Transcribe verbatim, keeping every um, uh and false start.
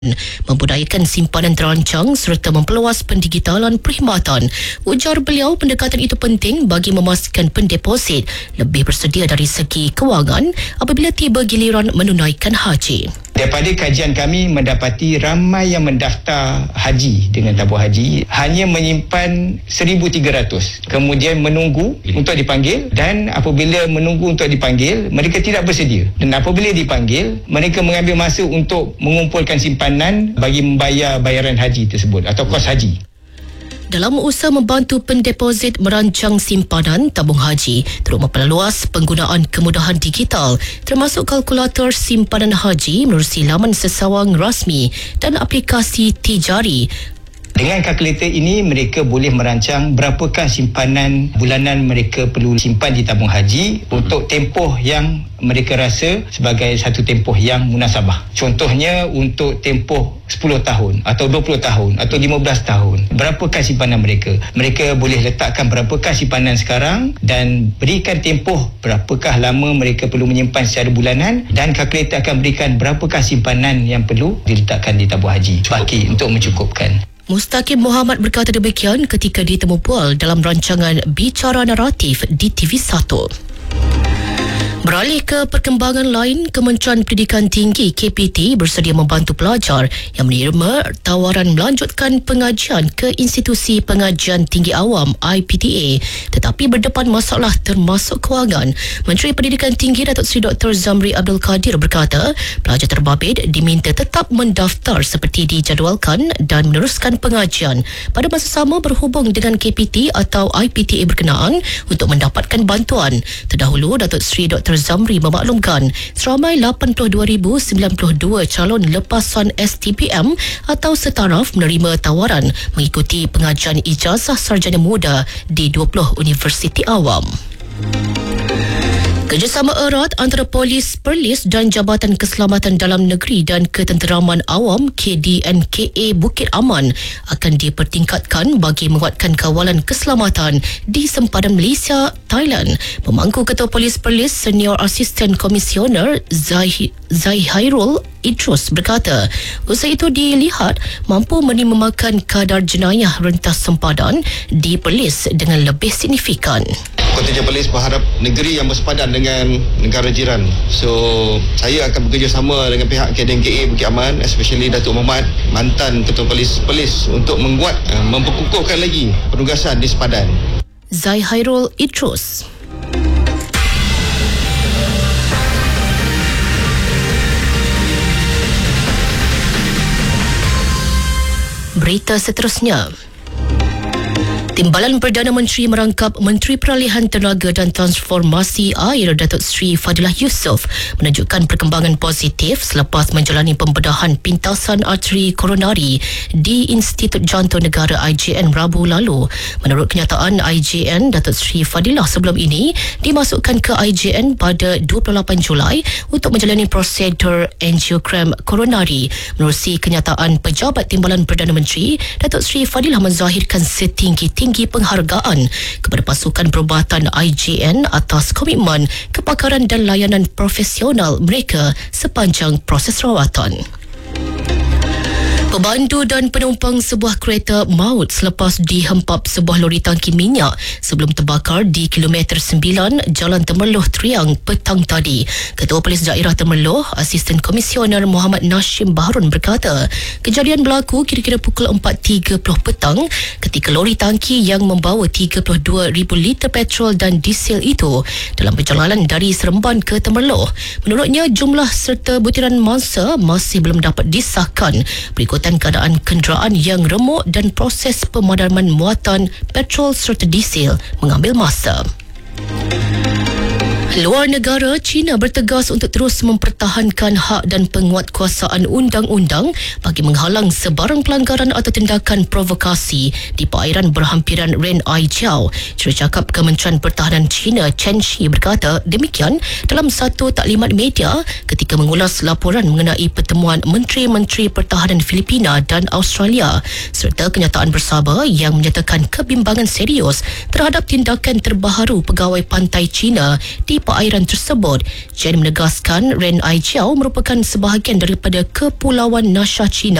membudayakan simpanan terancang serta memperluas pendigitalan perkhidmatan. Ujar beliau, pendekatan itu penting bagi memastikan pendeposit lebih bersedia dari segi kewangan apabila tiba giliran menunaikan haji. Daripada kajian kami mendapati ramai yang mendaftar haji dengan tabung haji hanya menyimpan seribu tiga ratus. Kemudian menunggu untuk dipanggil, dan apabila menunggu untuk dipanggil, mereka tidak bersedia. Dan apabila dipanggil, mereka mengambil masa untuk mengumpulkan simpanan bagi membayar bayaran haji tersebut atau kos haji. Dalam usaha membantu pendeposit merancang simpanan tabung haji, turut memperluas penggunaan kemudahan digital termasuk kalkulator simpanan haji menerusi laman sesawang rasmi dan aplikasi Tijari. Dengan kalkulator ini, mereka boleh merancang berapakah simpanan bulanan mereka perlu simpan di tabung haji untuk tempoh yang mereka rasa sebagai satu tempoh yang munasabah. Contohnya untuk tempoh sepuluh tahun atau dua puluh tahun atau lima belas tahun. Berapakah simpanan mereka? Mereka boleh letakkan berapakah simpanan sekarang dan berikan tempoh berapakah lama mereka perlu menyimpan secara bulanan, dan kalkulator akan berikan berapakah simpanan yang perlu diletakkan di tabung haji baki untuk mencukupkan. Mustaqim Muhammad berkata demikian ketika ditemu pual dalam rancangan Bicara Naratif di T V satu. Beralih ke perkembangan lain, Kementerian Pendidikan Tinggi K P T bersedia membantu pelajar yang menerima tawaran melanjutkan pengajian ke institusi pengajian tinggi awam I P T A tetapi berdepan masalah termasuk kewangan. Menteri Pendidikan Tinggi Datuk Seri Doktor Zamri Abdul Kadir berkata, pelajar terbabit diminta tetap mendaftar seperti dijadualkan dan meneruskan pengajian pada masa sama berhubung dengan K P T atau I P T A berkenaan untuk mendapatkan bantuan. Terdahulu, Datuk Seri Doktor Zamri memaklumkan seramai lapan puluh dua ribu sembilan puluh dua calon lepasan S T P M atau setaraf menerima tawaran mengikuti pengajian ijazah sarjana muda di dua puluh universiti awam. Kerjasama erat antara Polis Perlis dan Jabatan Keselamatan Dalam Negeri dan Ketenteraman Awam K D N K A Bukit Aman akan dipertingkatkan bagi menguatkan kawalan keselamatan di sempadan Malaysia, Thailand. Pemangku Ketua Polis Perlis Senior Asisten Komisioner Zai Zaihairul Idrus berkata, usaha itu dilihat mampu menimbulkan kadar jenayah rentas sempadan di Perlis dengan lebih signifikan. Kontingen Perlis berharap negeri yang bersepadan dengan negara jiran. So, saya akan bekerjasama dengan pihak K D N K A Bukit Aman, especially Datuk Muhammad, mantan Ketua Polis Perlis, untuk membuat, uh, memperkukuhkan lagi penugasan di sepadan. Zaihairul Idrus. Berita seterusnya. Timbalan Perdana Menteri merangkap Menteri Peralihan Tenaga dan Transformasi Air Datuk Seri Fadilah Yusof menunjukkan perkembangan positif selepas menjalani pembedahan pintasan arteri koronari di Institut Jantung Negara I J N Rabu lalu. Menurut kenyataan I J N, Datuk Seri Fadilah sebelum ini dimasukkan ke I J N pada dua puluh lapan Julai untuk menjalani prosedur angiogram koronari. Menerusi kenyataan pejabat Timbalan Perdana Menteri, Datuk Seri Fadilah menzahirkan setinggi tinggi penghargaan kepada pasukan perubatan I J N atas komitmen, kepakaran dan layanan profesional mereka sepanjang proses rawatan. Pemandu dan penumpang sebuah kereta maut selepas dihempap sebuah lori tangki minyak sebelum terbakar di kilometer sembilan Jalan Temerloh Triang petang tadi. Ketua Polis Daerah Temerloh, Asisten Komisioner Muhammad Nashim Baharun berkata, kejadian berlaku kira-kira pukul empat tiga puluh petang ketika lori tangki yang membawa tiga puluh dua ribu liter petrol dan diesel itu dalam perjalanan dari Seremban ke Temerloh. Menurutnya, jumlah serta butiran masa masih belum dapat disahkan berikut keadaan kenderaan yang remuk dan proses pemadaman muatan petrol serta diesel mengambil masa. Luar negara, China bertegas untuk terus mempertahankan hak dan penguatkuasaan undang-undang bagi menghalang sebarang pelanggaran atau tindakan provokasi di perairan berhampiran Ren Ai Jiao. Jurucakap Kementerian Pertahanan China Chen Shi berkata demikian dalam satu taklimat media ketika mengulas laporan mengenai pertemuan Menteri-Menteri Pertahanan Filipina dan Australia serta kenyataan bersabar yang menyatakan kebimbangan serius terhadap tindakan terbaharu pegawai pantai China di perairan tersebut. Chen menegaskan Ren Ai Jiao merupakan sebahagian daripada Kepulauan Nasha China